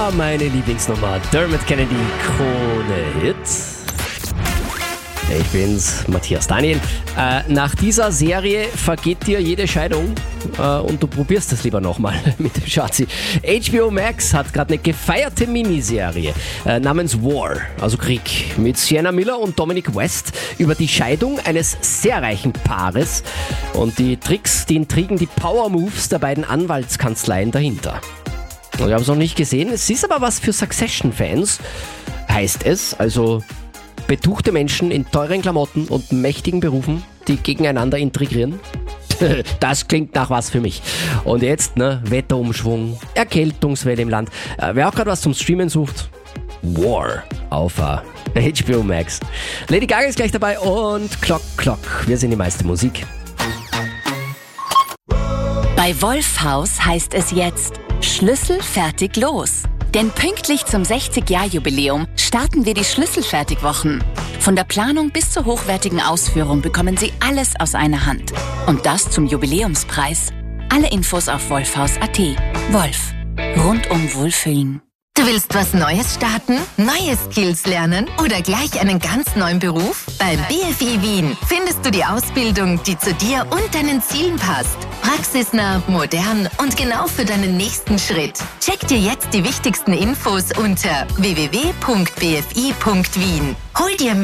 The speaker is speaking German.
Meine Lieblingsnummer, Dermot Kennedy, Krone-Hit. Ich bin's, Matthias Daniel. Nach dieser Serie vergeht dir jede Scheidung und du probierst es lieber nochmal mit dem Schatzi. HBO Max hat gerade eine gefeierte Miniserie namens War, also Krieg, mit Sienna Miller und Dominic West über die Scheidung eines sehr reichen Paares und die Tricks, die Intrigen, die Power Moves der beiden Anwaltskanzleien dahinter. Ich habe es noch nicht gesehen, es ist aber was für Succession-Fans, heißt es, also betuchte Menschen in teuren Klamotten und mächtigen Berufen, die gegeneinander intrigieren. Das klingt nach was für mich. Und jetzt, Wetterumschwung, Erkältungswelle im Land. Wer auch gerade was zum Streamen sucht, War auf HBO Max. Lady Gaga ist gleich dabei und Clock. Wir sind die meiste Musik. Bei Wolfhaus heißt es jetzt Schlüssel fertig los. Denn pünktlich zum 60-Jahr-Jubiläum starten wir die Schlüsselfertigwochen. Von der Planung bis zur hochwertigen Ausführung bekommen Sie alles aus einer Hand. Und das zum Jubiläumspreis. Alle Infos auf wolfhaus.at. Wolf. Rundum Wohlfühlen. Du willst was Neues starten? Neue Skills lernen? Oder gleich einen ganz neuen Beruf? Beim BFI Wien findest du die Ausbildung, die zu dir und deinen Zielen passt. Praxisnah, modern und genau für deinen nächsten Schritt. Check dir jetzt die wichtigsten Infos unter www.bfi.wien. Hol dir